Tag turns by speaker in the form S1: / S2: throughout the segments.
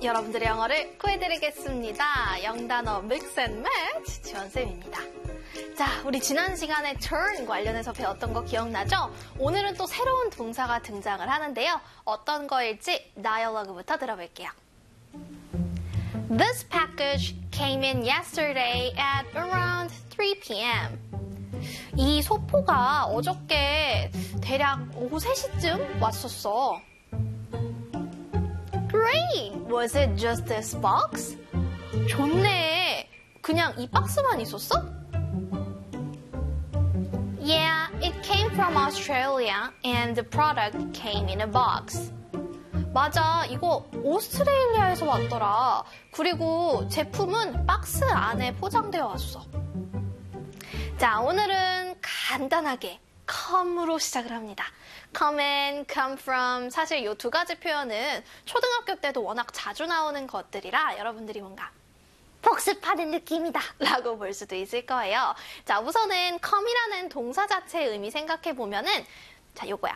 S1: 여러분들의 영어를 구해드리겠습니다. 영단어 Mix and Match 지원쌤입니다. 자, 우리 지난 시간에 turn 관련해서 배웠던 거 기억나죠? 오늘은 또 새로운 동사가 등장을 하는데요. 어떤 거일지 다이얼로그부터 들어볼게요. This package came in yesterday at around 3 p.m. 이 소포가 어저께 대략 오후 3시쯤 왔었어. Great! Was it just this box? 좋네. 그냥 이 박스만 있었어? Yeah, it came from Australia and the product came in a box. 맞아, 이거 오스트레일리아에서 왔더라. 그리고 제품은 박스 안에 포장되어 왔어. 자, 오늘은 간단하게 come으로 시작을 합니다. come in, come from. 사실 이 두 가지 표현은 초등학교 때도 워낙 자주 나오는 것들이라 여러분들이 뭔가 복습하는 느낌이다 라고 볼 수도 있을 거예요. 자, 우선은 come이라는 동사 자체의 의미 생각해 보면은 자, 요거야.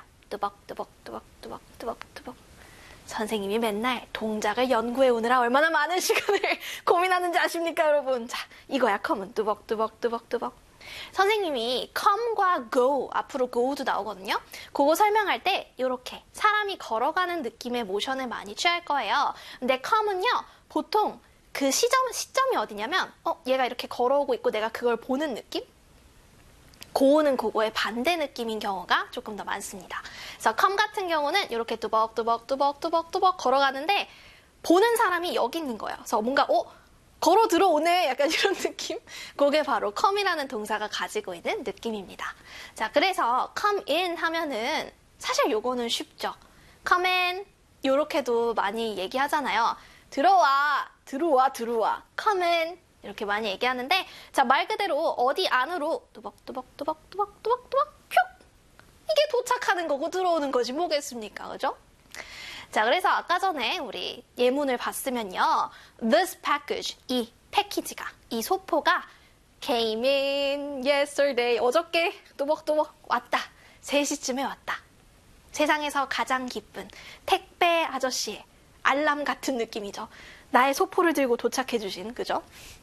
S1: 뚜벅뚜벅뚜벅뚜벅뚜벅뚜벅. 선생님이 맨날 동작을 연구해 오느라 얼마나 많은 시간을 고민하는지 아십니까, 여러분? 자, 이거야, come은 뚜벅뚜벅뚜벅뚜벅. 선생님이 come과 go, 앞으로 go도 나오거든요. 그거 설명할 때 이렇게 사람이 걸어가는 느낌의 모션을 많이 취할 거예요. 근데 come은요, 보통 그 시점이 어디냐면 얘가 이렇게 걸어오고 있고 내가 그걸 보는 느낌? go는 그거의 반대 느낌인 경우가 조금 더 많습니다. 그래서 come 같은 경우는 이렇게 뚜벅뚜벅뚜벅뚜벅뚜벅 걸어가는데 보는 사람이 여기 있는 거예요. 그래서 뭔가 걸어 들어오네 약간 이런 느낌? 그게 바로 come이라는 동사가 가지고 있는 느낌입니다. 자, 그래서 come in 하면은 사실 요거는 쉽죠. come in 요렇게도 많이 얘기하잖아요. 들어와. come in 이렇게 많이 얘기하는데 자, 말 그대로 어디 안으로 뚜벅뚜벅뚜벅뚜벅뚜벅뚜벅 표! 이게 도착하는 거고 들어오는 거지 뭐겠습니까? 그죠? 자, 그래서 아까 전에 우리 예문을 봤으면요. This package, 이 패키지가, 이 소포가 came in yesterday, 어저께 뚜벅뚜벅 왔다. 3시쯤에 왔다. 세상에서 가장 기쁜 택배 아저씨의 알람 같은 느낌이죠. 나의 소포를 들고 도착해 주신, 그죠?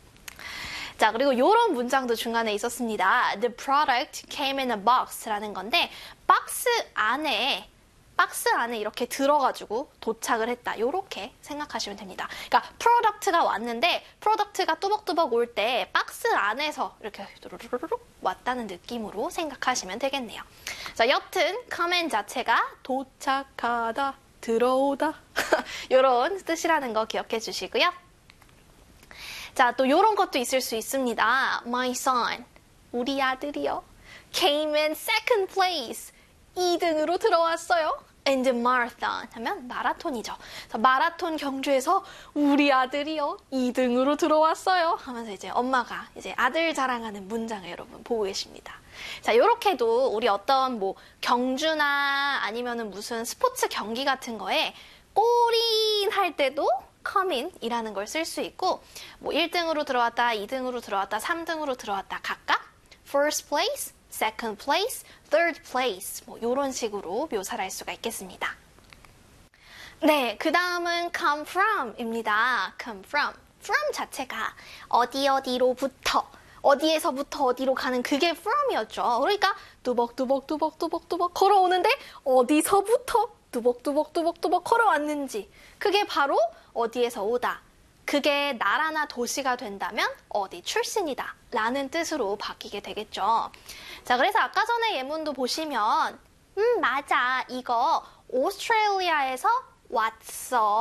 S1: 자, 그리고 이런 문장도 중간에 있었습니다. The product came in a box라는 건데 박스 안에 이렇게 들어가지고 도착을 했다. 요렇게 생각하시면 됩니다. 그러니까 프로덕트가 왔는데 프로덕트가 뚜벅뚜벅 올 때 박스 안에서 이렇게 왔다는 느낌으로 생각하시면 되겠네요. 자, 여튼 come in 자체가 도착하다, 들어오다 요런 뜻이라는 거 기억해 주시고요. 자, 또 요런 것도 있을 수 있습니다. My son, 우리 아들이요. came in second place. 2등으로 들어왔어요. And marathon 하면 마라톤이죠. 마라톤 경주에서 우리 아들이요 2등으로 들어왔어요 하면서 이제 엄마가 이제 아들 자랑하는 문장을 여러분 보고 계십니다. 자, 요렇게도 우리 어떤 뭐 경주나 아니면은 무슨 스포츠 경기 같은 거에 골인 할 때도 come in 이라는 걸 쓸 수 있고 뭐 1등으로 들어왔다, 2등으로 들어왔다, 3등으로 들어왔다 각각 first place, second place, third place 뭐 이런 식으로 묘사를 할 수가 있겠습니다. 네, 그 다음은 come from입니다. come from. from 자체가 어디로부터 어디에서부터 어디로 가는 그게 from이었죠. 그러니까 뚜벅뚜벅뚜벅뚜벅뚜벅 걸어오는데 어디서부터 뚜벅뚜벅뚜벅뚜벅 걸어왔는지 그게 바로 어디에서 오다. 그게 나라나 도시가 된다면 어디 출신이다 라는 뜻으로 바뀌게 되겠죠. 자, 그래서 아까 전에 예문도 보시면 맞아, 이거 오스트레일리아에서 왔어